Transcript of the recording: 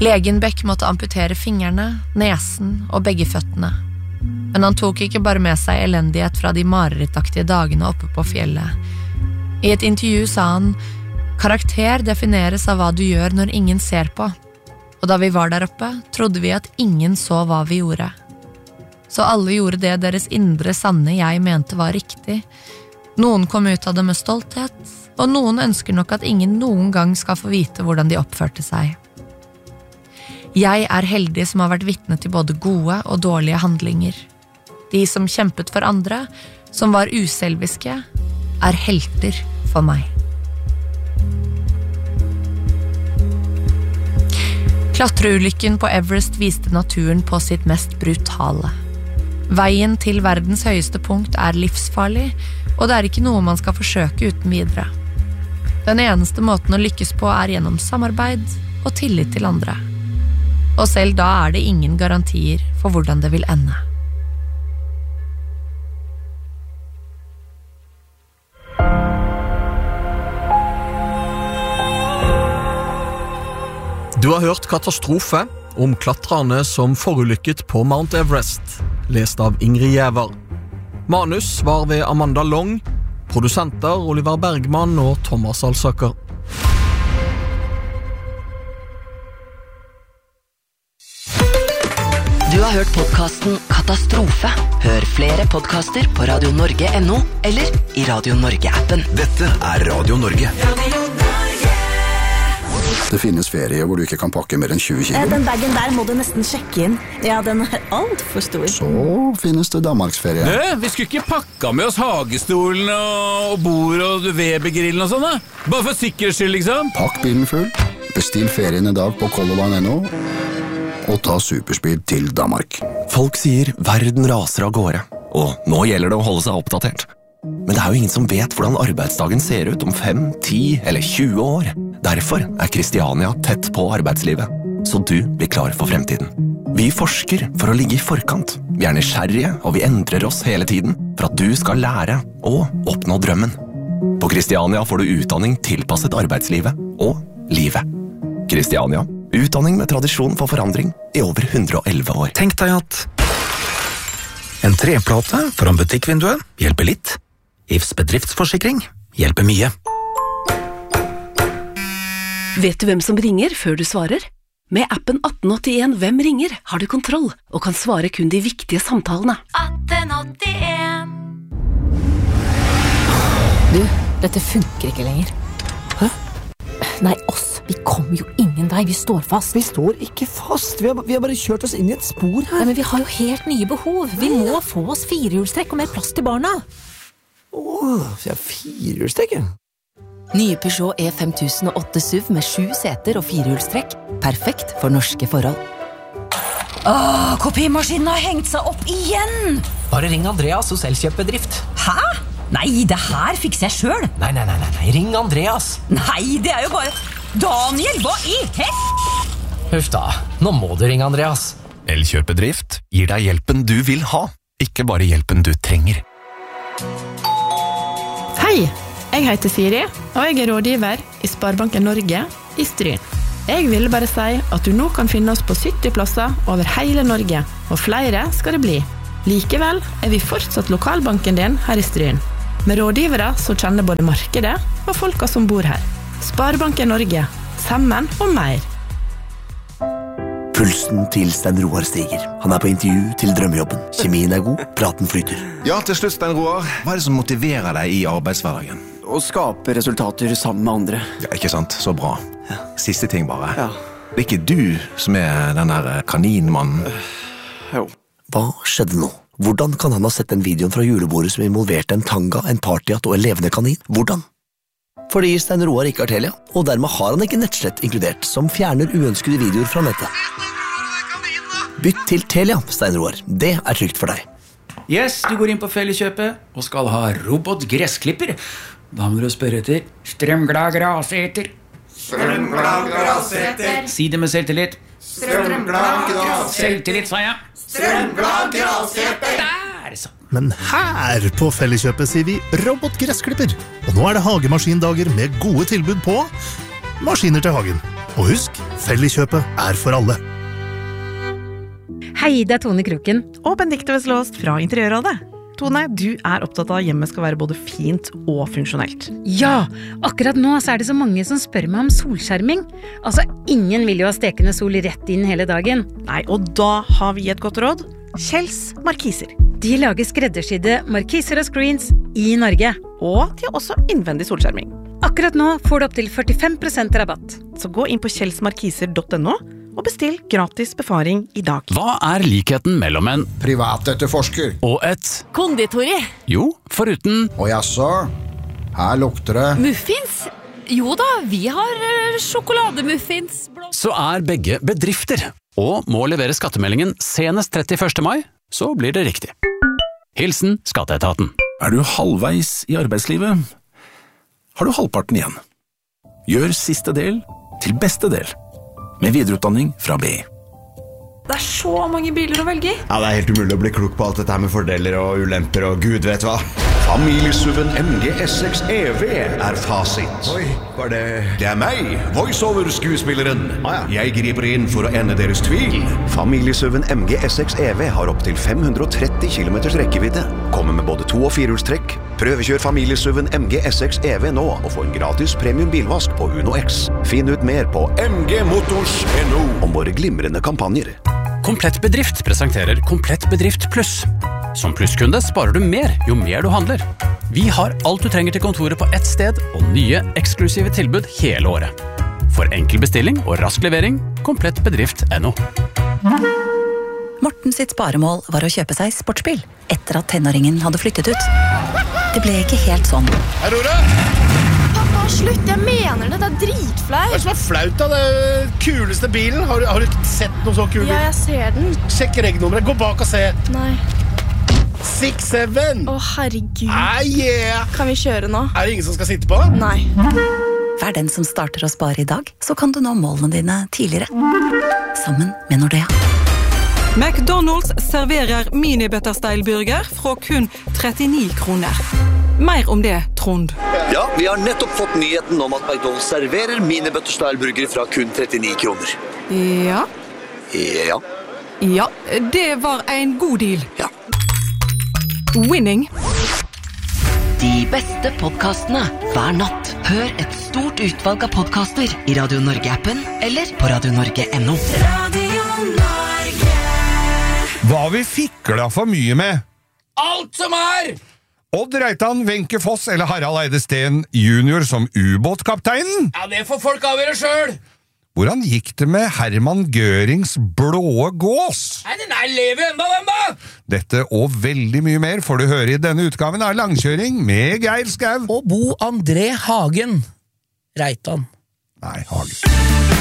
Legen Beck måtte amputere fingrene, nesen og begge føttene. Men han tok ikke bare med seg elendighet fra de marerittaktige dagene oppe på fjellet. I et intervju sa han, «Karakter defineres av hva du gjør når ingen ser på. Og da vi var der oppe, trodde vi at ingen så hva vi gjorde. Så alle gjorde det deres indre sanne jeg mente var riktig. Noen kom ut av det med stolthet, og noen ønsker nok at ingen noen gang skal få vite hvordan de oppførte seg. Jeg heldig som har vært vitne til både gode og dårlige handlinger. De som kjempet for andre, som var uselviske, helter for meg. Klatreulykken på Everest viste naturen på sitt mest brutale. Veien til verdens høyeste punkt livsfarlig, og det ikke noe man skal forsøke uten videre. Den eneste måten å lykkes på gjennom samarbeid og tillit til andre. Og selv da det ingen garantier for hvordan det vil ende. Du har hørt Katastrofe om klatrerne som forulykket på Mount Everest, lest av Ingrid Gjæver. Manus var ved Amanda Long, produsenter Oliver Bergman og Thomas Alsaker. Du har hørt podcasten Katastrofe. Hør flere podcaster på radionorge.no eller i Radio Norge-appen. Dette Radio Norge. Det finnes ferie hvor du ikke kan pakke mer enn 20 kilo. Den bagen der må du nesten sjekke inn. Ja, den alt for stor. Så finnes det Danmarksferie. Vi skulle ikke pakka med oss hagestolen og bord og Webergrillen og sånn da? Bare for sikkerhets skyld, liksom. Pakk bilen full. Bestill ferien i dag på Colorline.no og ta superspeed til Danmark. Folk sier verden raser av gårde, og nå gjelder det å holde seg oppdatert. Men det jo ingen som vet hvordan arbeidsdagen ser ut om 5, 10 eller 20 år. Derfor Kristiania tett på arbeidslivet, så du blir klar for fremtiden. Vi forsker for å ligge i forkant. Vi nysgjerrige, og vi endrer oss hele tiden for at du skal lære og oppnå drømmen. På Kristiania får du utdanning tilpasset arbeidslivet og livet. Kristiania, utdanning med tradisjon for forandring i over 111 år. Tenk deg at en treplate foran butikkvinduet hjelper litt. IFs bedriftsforsikring hjelper mye. Vet du hvem som ringer før du svarer? Med appen 1881 Hvem ringer har du kontroll og kan svare kun de viktige samtalene. 1881. Du, dette funker ikke lenger. Hæ? Nei, vi kommer jo ingen vei, vi står fast. Vi står ikke fast, vi har bare kjørt oss inn i et spor her. Nei, men vi har jo helt nye behov. Vi må få oss firehjulstrekk og mer plass til barna. Ja, firehjulstrekk, ja. Nye Peugeot E5008 SUV med 7 seter og firehjulstrekk. Perfekt for norske forhold. Kopimaskinen har hengt seg opp igjen! Bare ring Andreas hos Elkjøpbedrift. Hæ? Nei, det her fikser jeg selv. Nei, ring Andreas. Nei, det jo bare... Daniel, hva i hest? Huff da, nå må du ringe Andreas. Elkjøpbedrift gir deg hjelpen du vil ha, ikke bare hjelpen du trenger. Hei, jeg heter Siri, og jeg rådgiver i Sparebanken Norge i Stryn. Jeg vil bare si at du nå kan finne oss på 70 plasser over hele Norge, og flere skal det bli. Likevel vi fortsatt lokalbanken din her i Stryn, med rådgivere som kjenner både markedet og folka som bor her. Sparebanken Norge, sammen og mer. Pulsen til Stein Roar stiger. Han på intervju til drømmejobben. Kjemien god, praten flyter. Ja, til slutt, Stein Roar. Hva det som motiverer deg i arbeidshverdagen? Å skape resultater sammen med andre. Ja, ikke sant? Så bra. Siste ting bare. Ja. Det ikke du som den der kaninmannen? Jo. Hva skjedde nå? Hvordan kan han ha sett den videoen fra julebordet som involverte en tanga, en partyhatt og en levende kanin? Hvordan? Fordi Stein Roar ikke har Telia, og dermed har han ikke nettslett inkludert, som fjerner uønskede videoer fra nettet. Bytt til Telia, Stein Roar. Det trygt for deg. Yes, du går inn på Felleskjøpet og skal ha robotgressklipper. Da må du spørre etter strømglad graseter. Strømglad graseter. Si det med selvtillit. Strømglad graseter. Selvtillit, sa jeg. Strømglad graseter. Der, så. Men her på Felleskjøpet sier vi robotgressklipper. Og nå det hagemaskindager med gode tilbud på maskiner til hagen. Og husk, Felleskjøpet for alle. Hei, det Tone Kroken. Og Benedikte Veslåst fra Interiørrådet. Tone, du opptatt av at hjemmet skal være både fint og funksjonelt. Ja, akkurat nå så det så mange som spør meg om solskjerming. Altså, ingen vil jo ha stekende sol rett inn hele dagen. Nei, og da har vi et godt råd. Kjells Markiser. De lager skreddersydde markiser og screens i Norge. Og de har også innvendig solskjerming. Akkurat nå får du opp til 45% rabatt. Så gå inn på kjellsmarkiser.no og bestill gratis befaring i dag. Hva likheten mellom en privatetterforsker og et konditori? Jo, foruten Og jaså, her lukter det Muffins? Jo da, vi har sjokolademuffins. Så begge bedrifter og må levere skattemeldingen senest 31. mai, så blir det riktig. Hilsen Skatteetaten. Du halvveis i arbeidslivet? Har du halvparten igjen? Gjør siste del til beste del. Med videreutdanning fra BI. Det så mange biler å velge i. Ja, det helt umulig å bli klok på alt dette her med fordeler og ulemper og gud vet hva. Familiesuven MG S6 EV fasit. Oi, var det... Det meg, voiceover-skuespilleren. Jeg griper inn for å ende deres tvil. Familiesuven MG S6 EV har opp til 530 km rekkevidde. Kommer med både 2- og 4-hjulstrekk. Prøvekjør familiesuven MG S6 EV nå og få en gratis premium bilvask på Uno X. Finn ut mer på mgmotors.no om våre glimrende kampanjer. Komplett Bedrift presenterer Komplett Bedrift Pluss. Som plusskunde sparer du mer jo mer du handler. Vi har alt du trenger til kontoret på ett sted, og nye, eksklusive tilbud hele året. For enkel bestilling og rask levering, komplettbedrift.no. Morten sitt sparemål var å kjøpe seg sportsbil, etter at tenåringen hadde flyttet ut. Det ble ikke helt sånn. Aurora! Pappa, slutt, jeg mener det, det dritflaut. Hva som flaut da? Det kuleste bilen? Har du sett noe så kul bil? Ja, jeg ser den. Sjekk regnummeret, gå bak og se. Nei. 6-7. Herregud. Yeah. Kan vi kjøre nå? Det ingen som skal sitte på? Nei. Vær den som starter å spare i dag, så kan du nå målene dine tidligere. Sammen med Nordea. McDonald's serverer mini-butterstyle-burger fra kun 39 kroner. Mer om det, Trond. Ja, vi har nettopp fått nyheten om at McDonald's serverer mini-butterstyle-burger fra kun 39 kroner. Ja. Ja. Ja, det var en god deal. Ja. Winning. De beste podcastene hver natt. Hør et stort utvalg av podcaster i Radio Norge-appen eller på radionorge.no. Radio Norge. Hva vi fikla for mye med? Alt som Odd Reitan, Wenche Foss eller Harald Eide Steen junior som ubåtkapteinen? Ja, det får folk avgjøre selv. Hvordan gikk det med Hermann Görings blåe gås? Nei, den lever enda, den da! Dette og veldig mye mer får du høre i denne utgaven av Langkjøring med Geir Skau. Og Bo André Hagen. Reitan. Nei, Hagen.